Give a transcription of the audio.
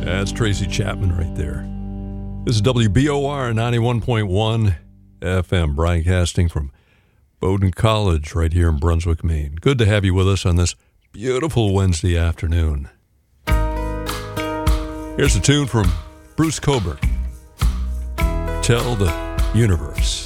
That's Tracy Chapman right there. This is WBOR 91.1 FM, broadcasting from Bowdoin College right here in Brunswick, Maine. Good to have you with us on this beautiful Wednesday afternoon. Here's a tune from Bruce Cockburn, Tell the Universe.